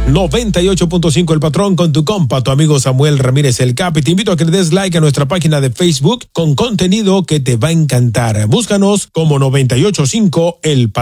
98.5 El Patrón con tu compa, tu amigo Samuel Ramírez el Capi. Te invito a que le des like a nuestra página de Facebook con contenido que te va a encantar. Búscanos como 98.5 El Patrón.